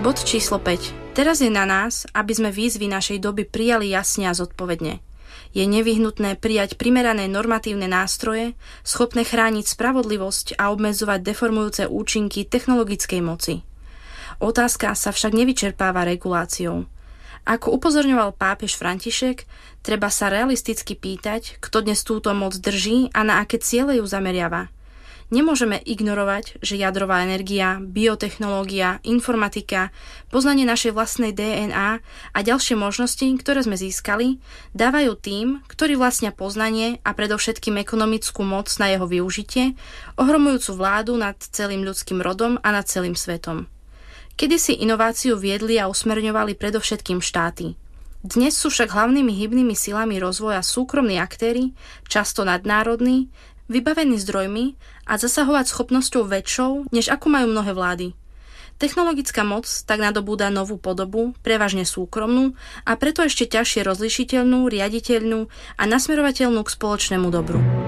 Bod číslo 5. Teraz je na nás, aby sme výzvy našej doby prijali jasne a zodpovedne. Je nevyhnutné prijať primerané normatívne nástroje, schopné chrániť spravodlivosť a obmedzovať deformujúce účinky technologickej moci. Otázka sa však nevyčerpáva reguláciou. Ako upozorňoval pápež František, treba sa realisticky pýtať, kto dnes túto moc drží a na aké ciele ju zameriava. Nemôžeme ignorovať, že jadrová energia, biotechnológia, informatika, poznanie našej vlastnej DNA a ďalšie možnosti, ktoré sme získali, dávajú tým, ktorí vlastnia poznanie a predovšetkým ekonomickú moc na jeho využitie, ohromujúcu vládu nad celým ľudským rodom a nad celým svetom. Kedysi inováciu viedli a usmerňovali predovšetkým štáty. Dnes sú však hlavnými hybnými silami rozvoja súkromní aktéri, často nadnárodní, vybavení zdrojmi a zasahovať schopnosťou väčšou, než akú majú mnohé vlády. Technologická moc tak nadobúda novú podobu, prevažne súkromnú a preto ešte ťažšie rozlišiteľnú, riaditeľnú a nasmerovateľnú k spoločnému dobru.